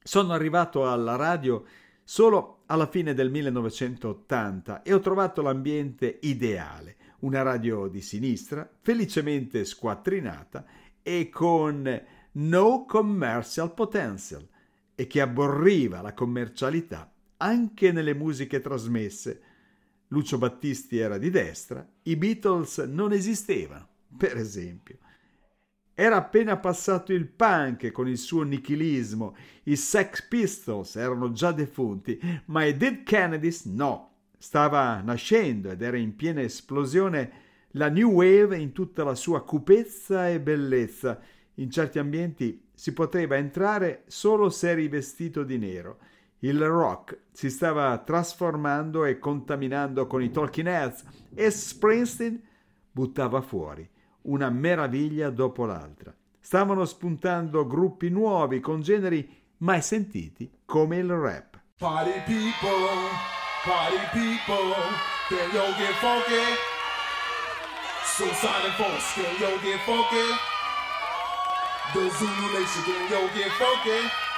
Sono arrivato alla radio solo alla fine del 1980 e ho trovato l'ambiente ideale, una radio di sinistra, felicemente squattrinata e con no commercial potential e che abborriva la commercialità anche nelle musiche trasmesse. Lucio Battisti era di destra, i Beatles non esistevano, per esempio. Era appena passato il punk con il suo nichilismo, i Sex Pistols erano già defunti, ma i Dead Kennedys no. Stava nascendo ed era in piena esplosione la New Wave in tutta la sua cupezza e bellezza. In certi ambienti si poteva entrare solo se eri vestito di nero. Il rock si stava trasformando e contaminando con i Talking Heads e Springsteen buttava fuori una meraviglia dopo l'altra. Stavano spuntando gruppi nuovi con generi mai sentiti come il rap. Party people, can yo get funky? Suicide folks, can yo get funky? The Zulu Nation, can yo get funky?